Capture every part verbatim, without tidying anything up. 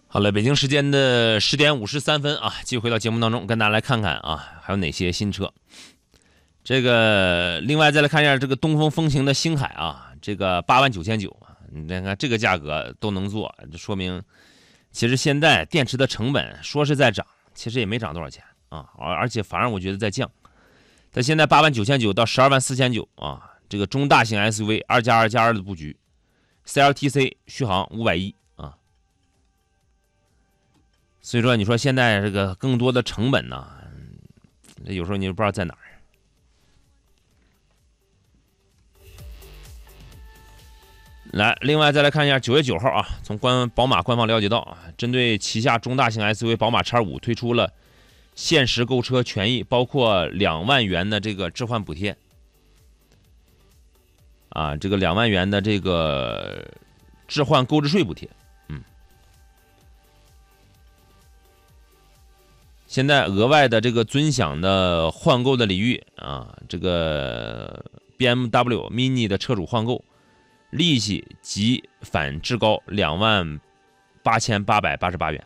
好了，北京时间的十点五十三分啊，继续回到节目当中，跟大家来看看啊，还有哪些新车。这个另外再来看一下这个东风风行的星海啊，这个八万九千九啊，你看这个价格都能做，这说明其实现在电池的成本说是在涨，其实也没涨多少钱啊，而且反而我觉得在降。它现在八万九千九到十二万四千九啊，这个中大型 S U V 二加二加二的布局 ，C L T C 续航五百一啊。所以说，你说现在这个更多的成本呢，有时候你就不知道在哪儿。来，另外再来看一下九月九号啊，从官宝马官方了解到啊，针对旗下中大型 S U V 宝马 X 五 推出了限时购车权益，包括两万元的这个置换补贴啊，这个两万元的这个置换购置税补贴。现在额外的这个尊享的换购的礼遇啊，这个 B M W Mini 的车主换购，利息即返至高两万八千八百八十八元，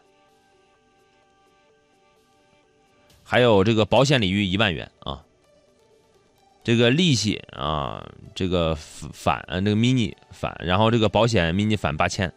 还有这个保险礼遇一万元啊，这个利息啊，这个返这个 Mini 返，然后这个保险 Mini 返八千。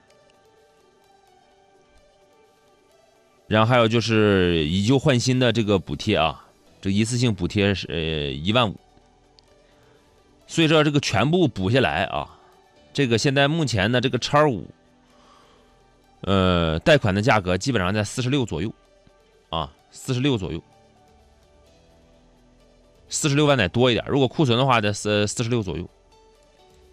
然后还有就是以旧换新的这个补贴啊，这一次性补贴是呃一万五，所以说这个全部补下来啊，这个现在目前的这个 X 五，呃，贷款的价格基本上在四十六左右，啊，四十六左右，四十六万得多一点，如果库存的话在四四十六左右。